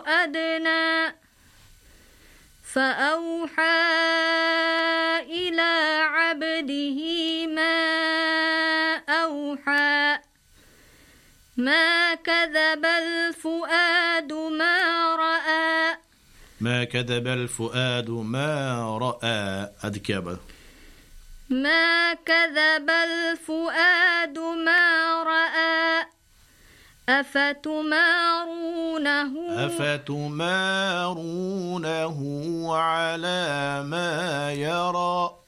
أدنى فأوحى إلى عبده ما أوحى ما كذب الفؤاد ما رأى ما كذب الفؤاد ما رأى أدكابة ما كذب الفؤاد ما رأى أفتمارونه على ما يرى